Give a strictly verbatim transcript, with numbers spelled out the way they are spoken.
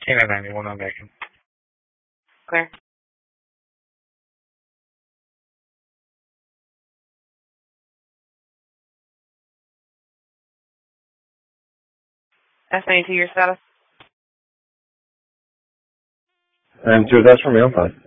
Canine ninety-one on Macon. Clear. S ninety-two, your status? And to that's for me, I'm fine.